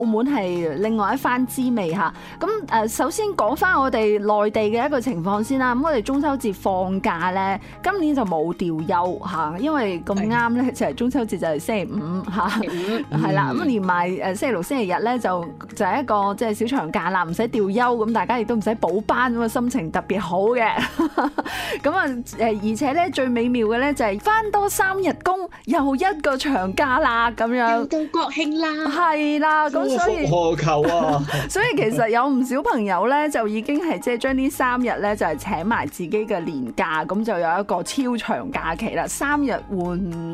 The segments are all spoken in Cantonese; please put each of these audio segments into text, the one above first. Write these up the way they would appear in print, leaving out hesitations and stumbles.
澳門係另外一番滋味嚇。咁首先講翻我哋內地嘅一個情況先啦。咁我哋中秋節放假咧，今年就冇調休嚇，因為咁啱咧就係中秋節就係星期五嚇，係啦。咁連埋星期六、星期日咧就係一個即係小長假啦，唔使調休，咁大家亦都唔使補班，咁啊心情特別好嘅。咁啊而且咧最美妙嘅咧就係翻多3日工，又一個長假啦咁樣。 又到國慶啦， 係啦，咁所以何求啊！ 所以其實有唔少朋友咧，就已經係即係將呢3日咧就係請埋自己嘅年假，咁就有一個超長假期啦，3日換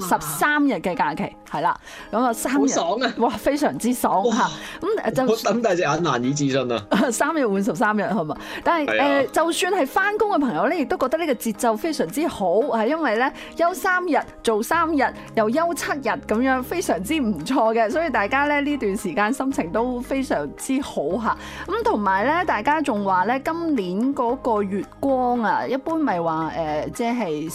13日嘅假期，係啦，咁啊3日， 好爽啊！ 哇，非常之爽嚇，咁就我瞪大隻眼難以置信啊 ！3日換13日係嘛？但係就算係翻工嘅朋友咧，亦都覺得呢個節奏非常之好，係因為咧休3日做3日，又休7日咁樣，非常之唔錯嘅，所以大家咧呢段時間心情都非常之好嚇。咁同埋咧，大家仲話咧今年嗰個月光啊，一般咪話即係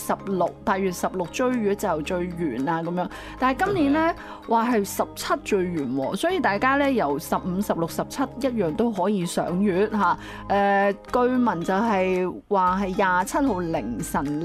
8月16追月就最圓啊咁樣，但係今年咧話係17最圓喎，所以大家咧由15、16、17一樣都可以賞月嚇。據聞就係話係27號凌晨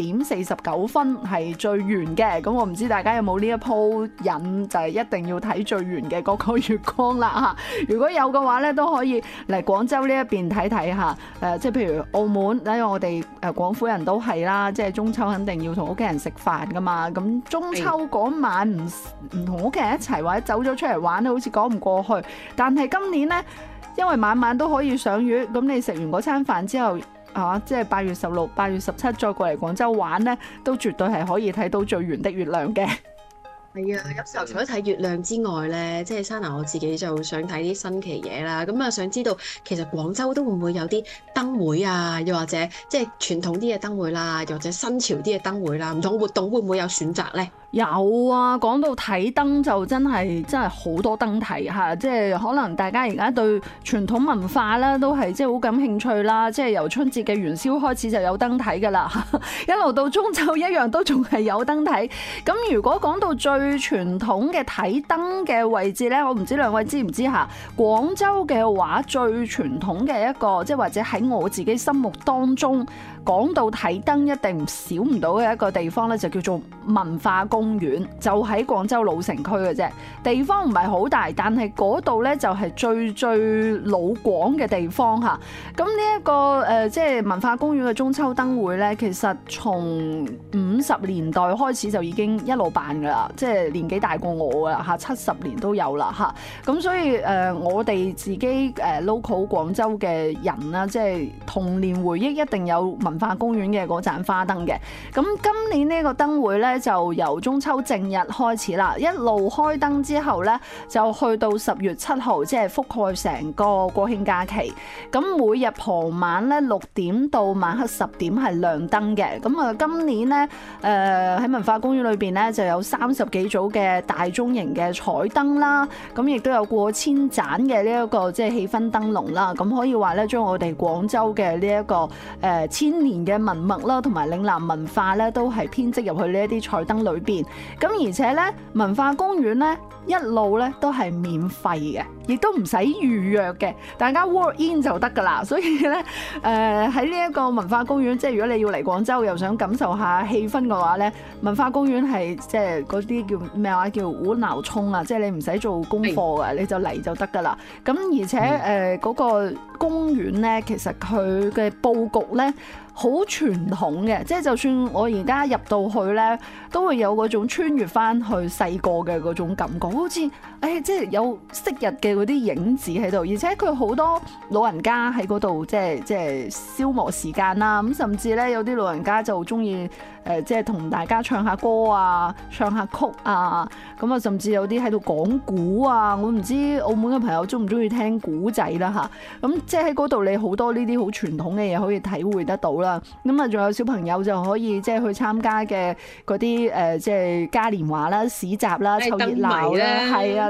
0:49係最圓嘅，咁我唔知大家有冇呢一鋪癮，就係一定要睇最圓嘅嗰個月光啦嚇。如果有嘅話咧，都可以嚟廣州呢一邊睇睇嚇。即係譬如澳門，因為我哋廣府人都係啦，即係中秋肯定要同屋企人食飯噶嘛。咁中秋嗰晚唔同屋企人一齊或者走咗出嚟玩咧，好似講唔過去。但係今年咧，因為晚晚都可以賞月，咁你食完嗰餐飯之後，即係8月16、8月17再過嚟廣州玩咧，都絕對係可以睇到最圓的月亮嘅。 係啊，有時候除咗睇月亮之外咧，即係Sana我自己就想睇啲新奇嘢啦。咁啊，想知道其實廣州都會唔會有啲燈會啊？又或者即係傳統啲嘅燈會啦，又或者新潮啲嘅燈會啦，唔同活動會唔會有選擇咧？ 有啊，講到睇燈就真係好多燈睇嚇，即係可能大家而家對傳統文化啦都係即係好感興趣啦，即係由春節嘅元宵開始就有燈睇㗎啦，一路到中秋一樣都仲係有燈睇。咁如果講到最傳統嘅睇燈嘅位置呢，我唔知兩位知唔知嚇？廣州嘅話最傳統嘅一個，即係或者喺我自己心目當中講到睇燈一定少唔到嘅一個地方呢，就叫做文化公園，就喺廣州老城區嘅啫。地方唔係好大，但係嗰度呢就係最老廣嘅地方嚇。咁呢一個即係文化公園嘅中秋燈會呢，其實從50年代開始就已經一路辦㗎啦，即係年紀大過我㗎啦嚇，70年都有啦嚇。咁所以我哋自己local 廣州嘅人啦，即係童年回憶一定有文化公園嘅嗰盞花燈嘅。咁今年呢個燈會呢，就由中秋正日開始啦，一路開燈之後呢，就去到10月7號，即係覆蓋成個國慶假期。咁每日傍晚呢6點到晚黑10點係亮燈嘅。咁啊，今年呢，喺文化公園裏邊呢，就有30幾組嘅大中型嘅彩燈啦，咁亦都有過千盞嘅呢一個即係氣氛燈籠啦。咁可以話咧，將我哋廣州嘅呢一個千年嘅文物啦，同埋嶺南文化咧，都係編織入去呢一啲彩燈裏邊。咁而且咧，文化公園咧一路咧都係免費嘅，亦都唔使預約嘅，大家 walk in 就得㗎啦。所以咧，喺呢一個文化公園，即係如果你要嚟廣州又想感受下氣氛嘅話咧，文化公園係即係嗰啲叫咩話，叫無腦衝啊！即係你唔使做功課嘅，你就嚟就得㗎啦。咁而且嗰個公園咧，其實佢嘅佈局咧好傳統嘅，即係就算我而家入到去咧，都會有嗰種穿越翻去細個嘅嗰種感覺，好似即係有昔日嘅嗰啲影子喺度，而且佢好多老人家喺嗰度，即係消磨時間啦。咁甚至咧有啲老人家就中意即係同大家唱下歌啊，唱下曲啊，咁啊甚至有啲喺度講古啊。我唔知澳門嘅朋友中唔中意聽古仔啦嚇。咁即係喺嗰度你好多呢啲好傳統嘅嘢可以體會得到啦。咁啊仲有小朋友就可以即係去參加嘅嗰啲即係嘉年華啦、市集啦、湊熱鬧啦，係啊，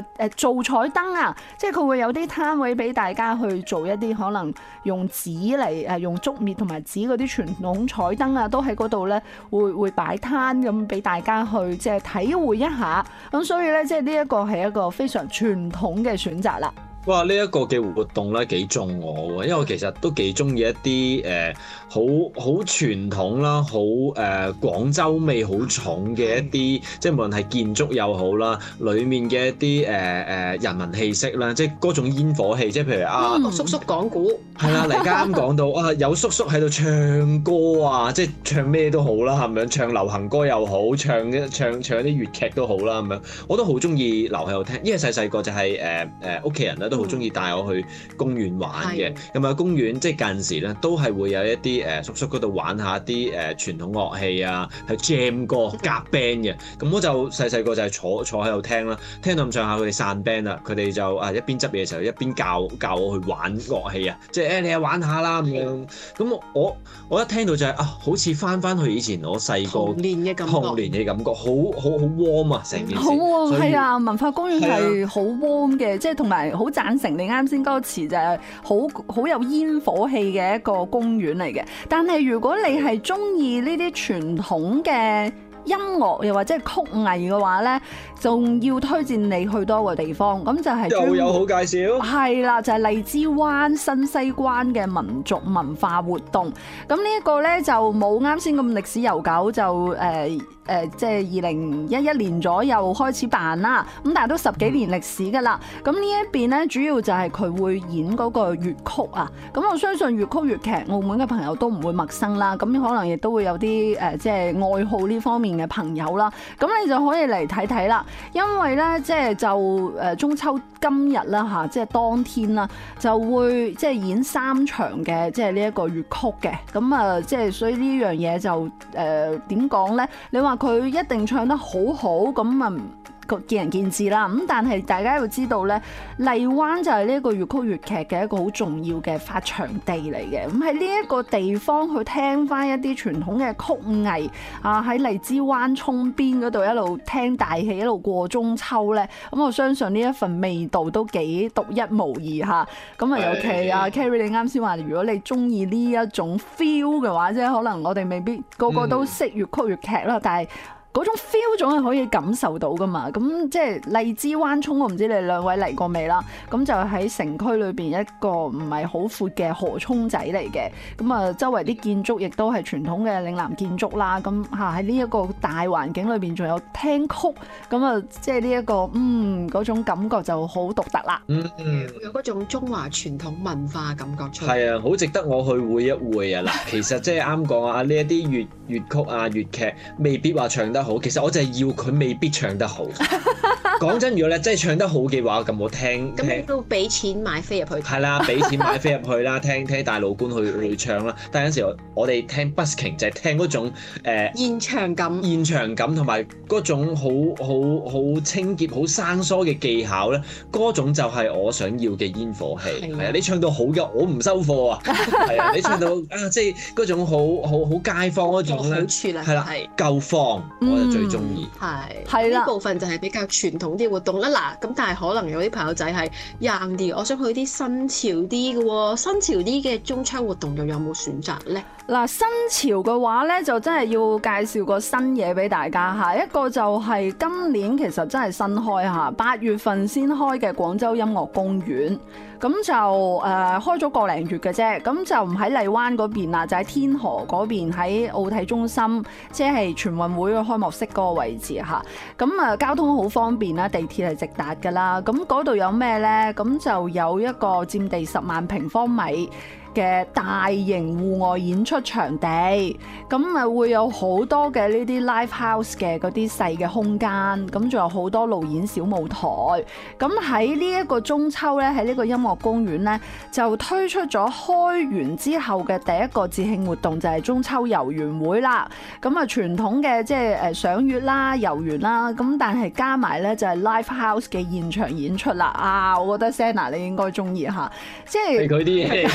做彩燈啊，即係佢會有啲攤位俾大家去做一啲可能用紙嚟用竹篾同埋紙嗰啲傳統彩燈啊，都喺嗰度咧會擺攤咁俾大家去即係體會一下。咁所以咧，即係呢一個係一個非常傳統嘅選擇啦。 哇！呢一個嘅活動咧幾中我喎，因為我其實都幾中意一啲好傳統啦，好廣州味好重嘅一啲，即係無論係建築又好啦，裡面嘅一啲人民氣息啦，即係嗰種煙火氣，即係譬如叔叔講古係啦，黎家啱講到啊，有叔叔喺度唱歌啊，即係唱咩都好啦，係咪？唱流行歌又好，唱一啲粵劇都好啦，咁樣我都好中意留喺度聽，因為細個就係屋企人咧。都好中意帶我去公園玩嘅，咁啊公園即係近時咧都係會有一啲叔叔嗰度玩下啲傳統樂器啊，係 jam 歌夾 band 嘅，咁我就細個就係坐喺度聽啦，聽到咁上下佢哋散 band 啦，佢哋就一邊執嘢嘅時候一邊教我去玩樂器啊，即係你又玩下啦咁樣，咁我一聽到就係好似翻去以前我細個童年嘅感覺，好 warm 啊成件事， 好喎，係啊，文化公園係好 warm 嘅，即係同埋好贊成你啱先嗰個詞，就係好有煙火氣嘅一個公園嚟嘅。但係如果你係中意呢啲傳統嘅音樂又或者係曲藝嘅話咧，仲要推薦你去多個地方，咁就係又有好介紹， 係啦，就係荔枝灣新西關嘅民族文化活動。咁呢一個咧就冇啱先咁歷史悠久，就即係2011年左右開始辦啦。咁但係都10幾年歷史㗎啦。咁呢一邊咧主要就係佢會演嗰個粵曲啊。咁我相信粵曲粵劇澳門嘅朋友都唔會陌生啦。咁可能亦都會有啲即係愛好呢方面嘅朋友啦。咁你就可以嚟睇睇啦。因為咧即係就中秋今日啦嚇，即係當天啦，就會即係演3場嘅即係呢一個粵曲嘅。咁啊即係所以呢樣嘢就點講咧？你話佢一定唱得好好咁啊？見仁見智啦，咁但係大家要知道咧，荔灣就係呢一個粵曲粵劇嘅一個好重要嘅發祥地嚟嘅。咁喺呢一個地方去聽翻一啲傳統嘅曲藝啊，喺荔枝灣涌邊嗰度一路聽大戲一路過中秋咧，咁我相信呢一份味道都幾獨一無二嚇。咁啊，尤其啊 Carrie 你啱先話，如果你中意呢一種 feel 嘅話，即係可能我哋未必個個都識粵曲粵劇啦，但係嗰種 feel 總係可以感受到噶嘛，咁即係荔枝灣涌，我唔知你哋兩位嚟過未啦？咁就喺城區裏邊一個唔係好闊嘅河涌仔嚟嘅，咁啊周圍啲建築亦都係傳統嘅嶺南建築啦，咁嚇喺呢一個大環境裏邊仲有聽曲，咁啊即係呢一個嗰種感覺就好獨特啦。 有嗰種中華傳統文化感覺出嚟。 係啊，好值得我去會一會啊！嗱，其實即係啱講啊，呢一啲粵曲啊粵劇未必話唱得好，其實我就係要佢未必唱得好。講真，如果你真係唱得好嘅話，咁我聽。 咁你都俾錢買飛入去。 係啦，俾錢買飛入去啦，聽大老官去唱啦。但係有時我哋聽 busking 就係聽嗰種現場感同埋嗰種好清潔、好生疏嘅技巧咧，嗰種就係我想要嘅煙火氣。係啊，你唱到好嘅，我唔收貨啊。係啊，你唱到即係嗰種好街坊嗰種咧，係啦，夠放，我就最中意。 係啦，呢部分就係比較傳統啲活動啦。嗱，咁但係可能有啲朋友仔係 young 啲，我想去啲新潮啲嘅喎，新潮啲嘅中秋活動又有冇選擇咧？ 嗱，新潮嘅話咧，就真係要介紹個新嘢俾大家嚇。一個就係今年其實真係新開嚇，8月份先開嘅廣州音樂公園。咁就開咗個零月嘅啫，咁就唔喺荔灣嗰邊啦，就喺天河嗰邊，喺奧體中心，即係全運會嘅開幕式嗰個位置嚇。咁交通好方便啦，地鐵係直達㗎啦。咁嗰度有咩呢？咁就有一個佔地10萬平方米嘅大型戶外演出場地，咁啊會有好多嘅呢啲 live house 嘅嗰啲細嘅空間，咁仲有好多路演小舞台。咁喺呢一個中秋咧，喺呢個音樂公園咧，就推出咗開園之後嘅第一個節慶活動，就係中秋遊園會啦。咁啊傳統嘅即係賞月啦、遊園啦，咁但係加埋咧就係 live house 嘅現場演出啦。啊，我覺得 Senna 你應該中意嚇，即係佢啲嘢。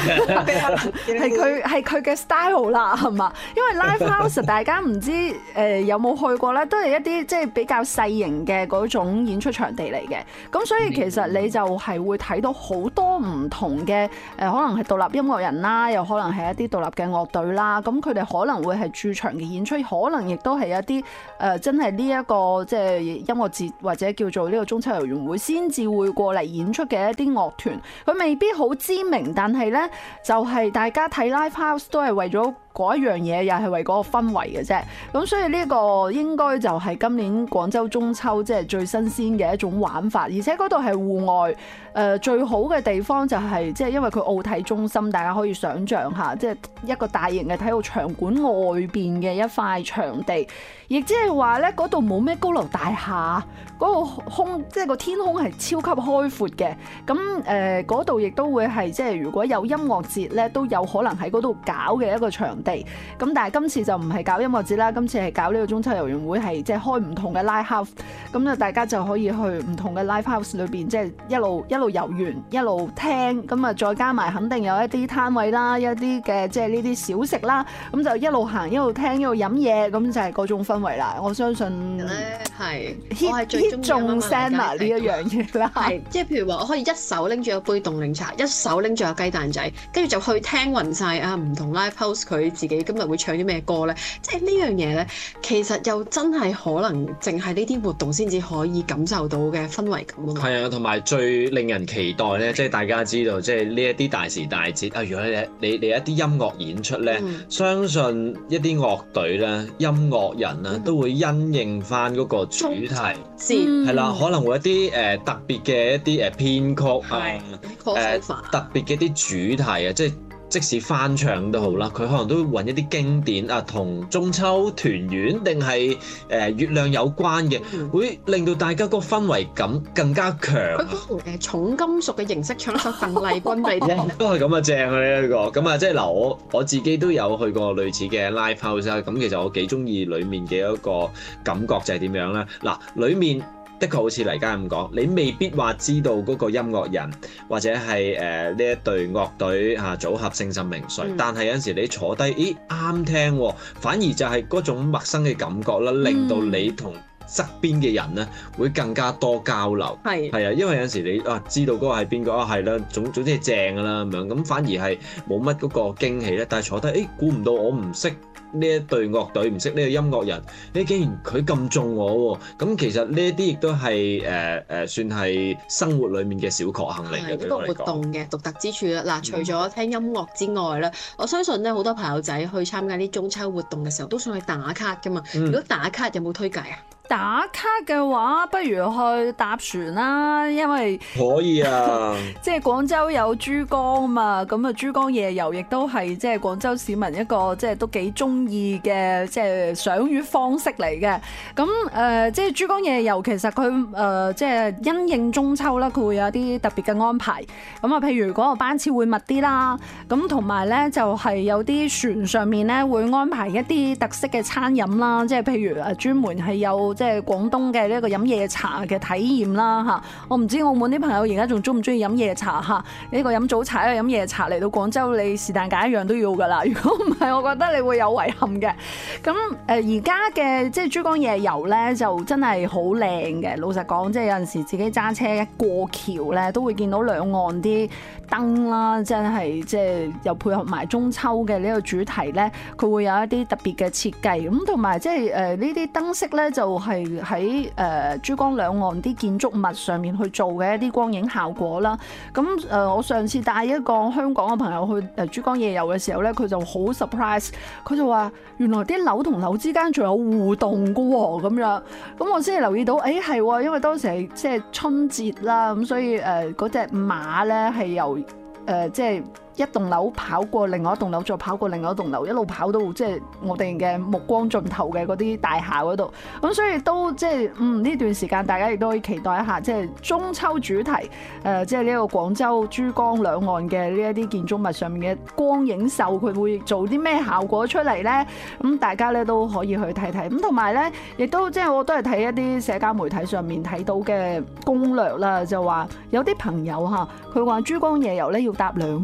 係佢嘅 style 啦，係嘛？因為 live house 大家唔知有冇去過咧，都係一啲即係比較細型嘅嗰種演出場地嚟嘅。咁所以其實你就係會睇到好多唔同嘅可能係獨立音樂人啦，又可能係一啲獨立嘅樂隊啦。咁佢哋可能會係駐場嘅演出，可能亦都係一啲真係呢一個即係音樂節或者叫做呢個中秋遊園會先至會過嚟演出嘅一啲樂團。佢未必好知名，但係咧就係大家睇 live house 都係為咗嗰一樣嘢，又係為嗰個氛圍嘅啫。咁所以呢個應該就係今年廣州中秋即係最新鮮嘅一種玩法，而且嗰度係戶外。最好嘅地方就係即係因為佢奧體中心，大家可以想像下，即係一個大型嘅體育場館外邊嘅一塊場地，亦即係話咧嗰度冇咩高樓大廈，嗰個空即係個天空係超級開闊嘅。咁嗰度亦都會係即係如果有音樂節咧，都有可能喺嗰度搞嘅一個場地。咁但係今次就唔係搞音樂節啦，今次係搞呢個中秋遊園會，係即係開唔同嘅 live house。咁就大家就可以去唔同嘅 live house 裏邊，即係一路遊完一路聽，咁啊再加埋肯定有一啲攤位啦，一啲嘅即係呢啲小食啦，咁就一路行一路聽一路飲嘢，咁就係嗰種氛圍啦。我相信咧係 hit 中 Senna 呢一樣嘢啦， 係即係譬如話，我可以一手拎住一杯凍檸茶，一手拎住個雞蛋仔，跟住就去聽勻晒啊唔同 live house 佢自己今日會唱啲咩歌咧。即係呢樣嘢咧，其實又真係可能淨係呢啲活動先至可以感受到嘅氛圍感啊嘛。 係啊，同埋最令人期待咧，即係大家知道，即係呢一啲大時大節啊！如果你一啲音樂演出咧，相信一啲樂隊咧、音樂人啊，都會因應翻嗰個主題，係啦，可能會一啲特別嘅一啲編曲啊，特別嘅一啲主題啊，即使翻唱都好啦，佢可能都會揾一啲經典啊，同中秋團圓定係月亮有關嘅，會令到大家個氛圍感更加強。 佢可能重金屬嘅形式唱一首鄧麗君俾你聽， 都係咁啊，正啊呢一個。咁啊，即係嗱，我自己都有去過類似嘅 live house 啦。咁其實我幾中意裡面嘅一個感覺就係點樣咧？嗱，裡面的確好似黎嘉咁講，你未必話知道嗰個音樂人或者係呢一隊樂隊組合聲甚名誰，但係有陣時你坐低，咦啱聽喎，反而就係嗰種陌生嘅感覺啦，令到你同側邊嘅人咧會更加多交流。係啊，因為有陣時你知道嗰個係邊個係啦，總之係正㗎啦咁樣，咁反而係冇乜嗰個驚喜咧。但係坐低，估唔到我唔識呢一隊樂隊，唔識呢個音樂人，竟然佢咁中我喎！咁其實呢一啲亦都係算係生活裡面嘅小確幸嚟嘅。 呢個活動嘅獨特之處啦，嗱，除咗聽音樂之外咧，我相信咧好多朋友仔去參加啲中秋活動嘅時候，都想去打卡㗎嘛。如果打卡有冇推介啊？ 打卡嘅話，不如去搭船啦，因為可以啊， 即係廣州有珠江啊嘛，咁啊珠江夜遊亦都係即係廣州市民一個即係都幾中意嘅即係賞月方式嚟嘅。咁即係珠江夜遊其實佢即係因應中秋啦，佢會有啲特別嘅安排。咁啊，譬如嗰個班次會密啲啦，咁同埋咧就係有啲船上面咧會安排一啲特色嘅餐飲啦，即係譬如專門係有即係廣東嘅呢一個飲夜茶嘅體驗啦嚇，我唔知澳門啲朋友而家仲中唔中意飲夜茶嚇？呢個飲早茶，一個飲夜茶，嚟到廣州你是但揀一樣都要㗎啦。如果唔係，我覺得你會有遺憾嘅。咁而家嘅即係珠江夜遊咧，就真係好靚嘅。老實講，即係有陣時自己揸車一過橋咧，都會見到兩岸啲燈啦，真係即係又配合埋中秋嘅呢個主題咧，佢會有一啲特別嘅設計。咁同埋即係呢啲燈飾咧就係喺珠江兩岸啲建築物上面去做嘅一啲光影效果啦。咁我上次帶一個香港嘅朋友去珠江夜遊嘅時候咧，佢就好 surprise， 佢就話原來啲樓同樓之間仲有互動㗎喎咁樣。咁我先係留意到，係喎，因為當時係即係春節啦，咁所以嗰隻馬咧係由即係一棟樓跑過另外一棟樓，再跑過另外一棟樓，一路跑到即係我哋嘅目光盡頭嘅嗰啲大廈嗰度。咁所以都即係呢段時間，大家亦都可以期待一下，即係中秋主題即係呢個廣州珠江兩岸嘅呢一啲建築物上面嘅光影秀，佢會做啲咩效果出嚟咧？咁大家咧都可以去睇睇。咁同埋咧，亦都即係我都係睇一啲社交媒體上面睇到嘅攻略啦，就話有啲朋友嚇佢話珠江夜遊咧要搭2轉。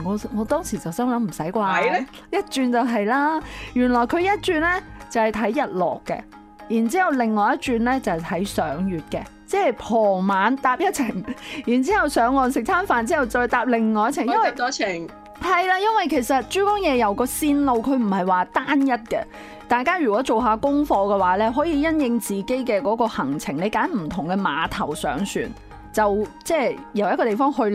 我當時就心諗唔使係啩咧， 一轉就係啦。原來佢一轉咧就係睇日落嘅，然之後另外一轉咧就係睇賞月嘅，即係傍晚搭一程，然之後上岸食餐飯之後再搭另外一程，因為多程係啦，因為其實珠江夜遊個線路佢唔係話單一嘅，大家如果做下功課嘅話咧，可以因應自己嘅嗰個行程，你揀唔同嘅碼頭上船，就即係由一個地方去